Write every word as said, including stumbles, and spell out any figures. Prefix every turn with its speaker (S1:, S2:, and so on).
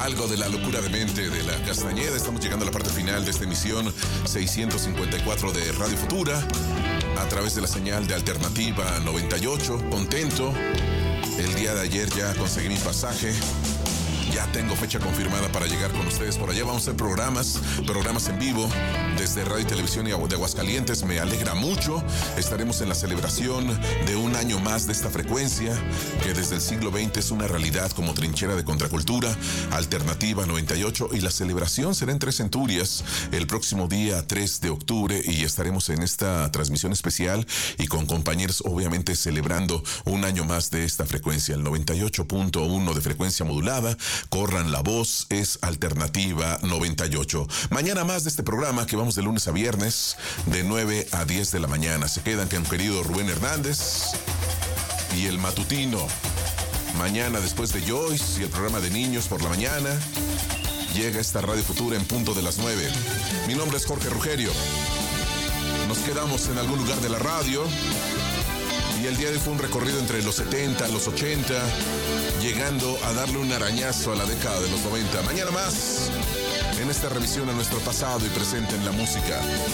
S1: algo de la locura de mente de la Castañeda. Estamos llegando a la parte final de esta emisión seiscientos cincuenta y cuatro de Radio Futura, a través de la señal de Alternativa noventa y ocho. Contento. El día de ayer ya conseguí mi pasaje. Ya tengo fecha confirmada para llegar con ustedes por allá. Vamos a hacer programas, programas en vivo desde Radio y Televisión de Aguascalientes. Me alegra mucho. Estaremos en la celebración de un año más de esta frecuencia, que desde el siglo veinte es una realidad como trinchera de contracultura, Alternativa noventa y ocho. Y la celebración será en Tres Centurias el próximo día tres de octubre. Y estaremos en esta transmisión especial y con compañeros, obviamente, celebrando un año más de esta frecuencia, el noventa y ocho punto uno de frecuencia modulada. Corran la voz, es Alternativa noventa y ocho. Mañana más de este programa que vamos de lunes a viernes de nueve a diez de la mañana. Se quedan con querido Rubén Hernández y el matutino. Mañana después de Joyce y el programa de niños por la mañana llega esta Radio Futura en punto de las nueve. Mi nombre es Jorge Rugerio. Nos quedamos en algún lugar de la radio. Y el día de hoy fue un recorrido entre los setenta, los ochenta, llegando a darle un arañazo a la década de los noventa. Mañana más, en esta revisión a nuestro pasado y presente en la música.